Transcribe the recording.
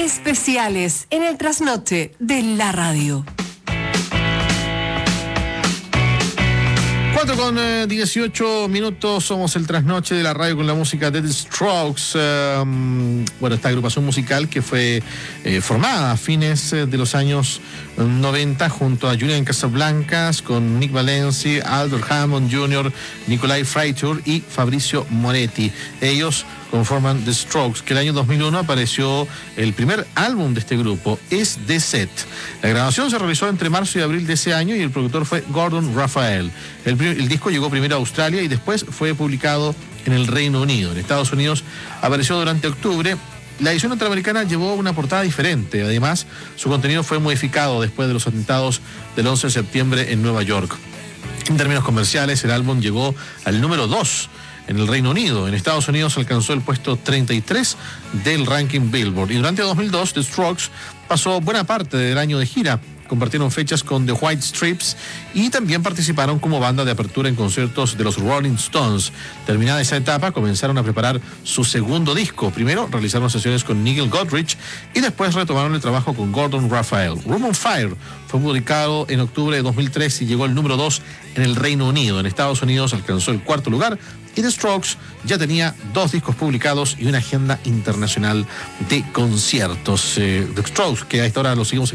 especiales en el trasnoche de la radio. 4:18, somos el trasnoche de la radio con la música de The Strokes. Esta agrupación musical que fue formada a fines de los años 90 junto a Julian Casablancas, con Nick Valenci, Albert Hammond Jr., Nicolai Freitur y Fabrizio Moretti. Ellos conforman The Strokes, que el año 2001 apareció el primer álbum de este grupo, Es The Set. La grabación se realizó entre marzo y abril de ese año y el productor fue Gordon Raphael. El disco llegó primero a Australia y después fue publicado en el Reino Unido. En Estados Unidos apareció durante octubre. La edición norteamericana llevó una portada diferente. Además, su contenido fue modificado después de los atentados del 11 de septiembre en Nueva York. En términos comerciales, el álbum llegó al número 2 en el Reino Unido. En Estados Unidos alcanzó el puesto 33 del ranking Billboard. Y durante 2002, The Strokes pasó buena parte del año de gira. Compartieron fechas con The White Stripes y también participaron como banda de apertura en conciertos de los Rolling Stones. Terminada esa etapa, comenzaron a preparar su segundo disco. Primero realizaron sesiones con Nigel Godrich y después retomaron el trabajo con Gordon Raphael. Room on Fire fue publicado en octubre de 2003 y llegó al número 2 en el Reino Unido. En Estados Unidos alcanzó el cuarto lugar y The Strokes ya tenía 2 discos publicados y una agenda internacional de conciertos. The Strokes, que a esta hora lo seguimos